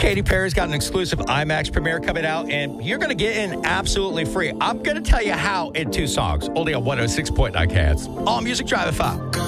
Katy Perry's got an exclusive IMAX premiere coming out, and you're going to get in absolutely free. I'm going to tell you how in 2 songs, only on 106.9 Cats. All Music Drive at 5.